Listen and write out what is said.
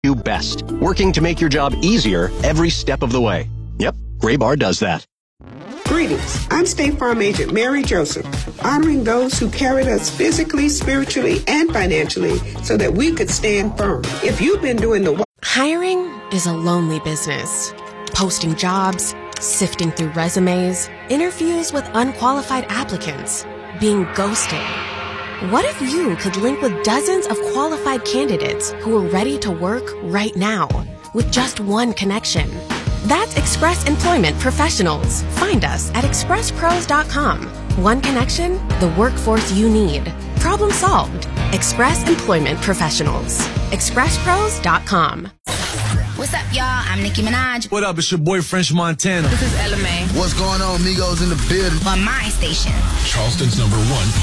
you best, working to make your job easier every step of the way. Yep, Graybar does that. Greetings. I'm State Farm Agent Mary Joseph, honoring those who carried us physically, spiritually, and financially so that we could stand firm. If you've been doing the work. Hiring is a lonely business. Posting jobs, sifting through resumes, interviews with unqualified applicants, being ghosted. What if you could link with dozens of qualified candidates who are ready to work right now with just one connection? That's Express Employment Professionals. Find us at expresspros.com. One connection, the workforce you need. Problem solved. Express Employment Professionals. expresspros.com. What's up, y'all? I'm Nicki Minaj. What up? It's your boy, French Montana. This is Ella Mai. What's going on, Migos in the building? On my station. Charleston's #1